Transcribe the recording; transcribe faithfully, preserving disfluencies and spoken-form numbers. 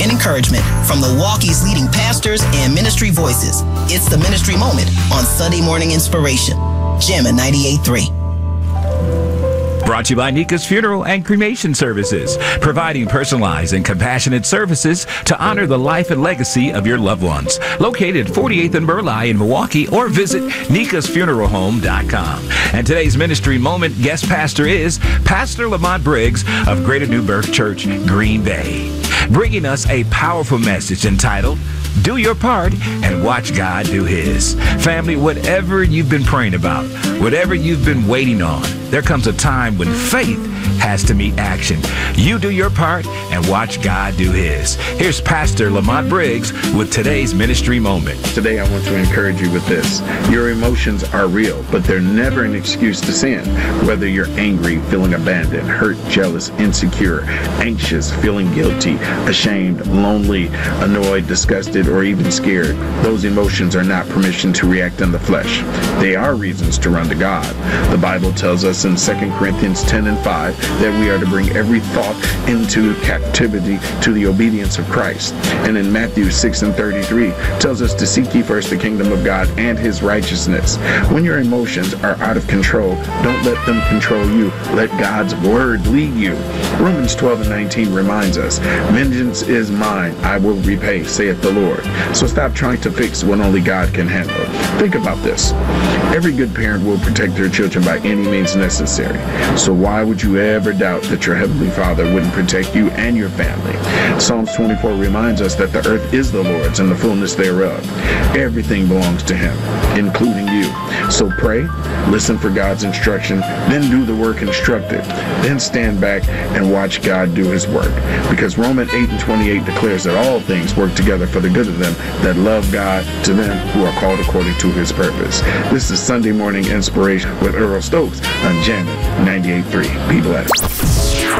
and encouragement from Milwaukee's leading pastors and ministry voices. It's the Ministry Moment on Sunday Morning Inspiration. Jammin' ninety-eight point three. Brought to you by Nika's Funeral and Cremation Services, providing personalized and compassionate services to honor the life and legacy of your loved ones. Located at forty-eighth and Burleigh in Milwaukee, or visit nikas funeral home dot com. And today's Ministry Moment guest pastor is Pastor Lamont Briggs of Greater New Birth Church, Green Bay, bringing us a powerful message entitled, Do Your Part and Watch God Do His. Family, whatever you've been praying about, whatever you've been waiting on, there comes a time when faith has to meet action. You do your part and watch God do His. Here's Pastor Lamont Briggs with today's Ministry Moment. Today I want to encourage you with this. Your emotions are real, but they're never an excuse to sin. Whether you're angry, feeling abandoned, hurt, jealous, insecure, anxious, feeling guilty, ashamed, lonely, annoyed, disgusted, or even scared, those emotions are not permission to react in the flesh. They are reasons to run to God. The Bible tells us in Second Corinthians ten and five that we are to bring every thought into captivity to the obedience of Christ. And in Matthew six and thirty-three tells us to seek ye first the kingdom of God and His righteousness. When your emotions are out of control, don't let them control you. Let God's word lead you. Romans twelve and nineteen reminds us, vengeance is mine, I will repay, saith the Lord. So stop trying to fix what only God can handle. Think about this. Every good parent will protect their children by any means necessary. So why would you ever doubt that your Heavenly Father wouldn't protect you and your family? Psalms twenty-four reminds us that the earth is the Lord's and the fullness thereof. Everything belongs to Him, including you. So pray, listen for God's instruction, then do the work instructed. Then stand back and watch God do His work. Because Romans eight and twenty-eight declares that all things work together for the good of them that love God, to them who are called according to His purpose. This is Sunday Morning Inspiration with Earl Stokes on Jammin' ninety-eight point three. Be blessed.